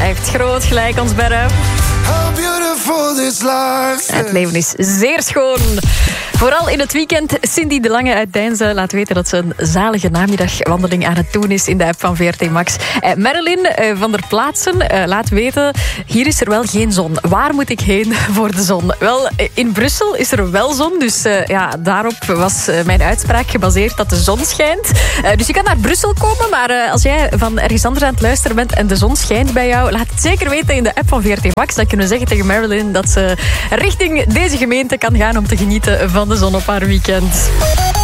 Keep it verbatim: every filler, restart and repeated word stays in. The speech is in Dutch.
Echt groot gelijk, ons Berre. How beautiful this life. Het leven is zeer schoon. Vooral in het weekend. Cindy de Lange uit Deinze laat weten dat ze een zalige namiddagwandeling aan het doen is in de app van V R T Max. Eh, Marilyn eh, van der Plaatsen eh, laat weten, hier is er wel geen zon. Waar moet ik heen voor de zon? Wel, in Brussel is er wel zon, dus uh, ja, daarop was uh, mijn uitspraak gebaseerd dat de zon schijnt. Uh, dus je kan naar Brussel komen, maar uh, als jij van ergens anders aan het luisteren bent en de zon schijnt bij jou, laat het zeker weten in de app van V R T Max. Dan kunnen we zeggen tegen Marilyn dat ze richting deze gemeente kan gaan om te genieten van de zon op haar weekend.